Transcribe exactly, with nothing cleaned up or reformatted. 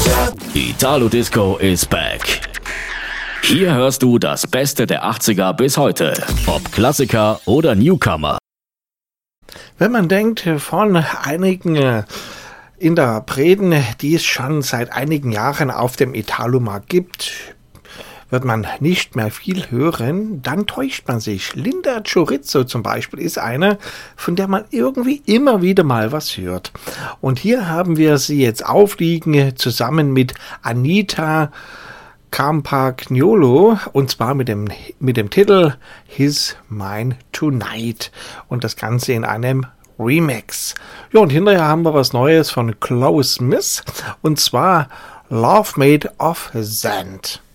Italo Disco is back. Hier hörst du das Beste der achtziger bis heute. Ob Klassiker oder Newcomer. Wenn man denkt, von einigen Interpreten, die es schon seit einigen Jahren auf dem Italo-Markt gibt, wird man nicht mehr viel hören, dann täuscht man sich. Linda Chorizo zum Beispiel ist eine, von der man irgendwie immer wieder mal was hört. Und hier haben wir sie jetzt aufliegen, zusammen mit Anita Campagnolo, und zwar mit dem, mit dem Titel His Mine Tonight. Und das Ganze in einem Remix. Ja, und hinterher haben wir was Neues von Chloe Smith, und zwar Love Made of Sand.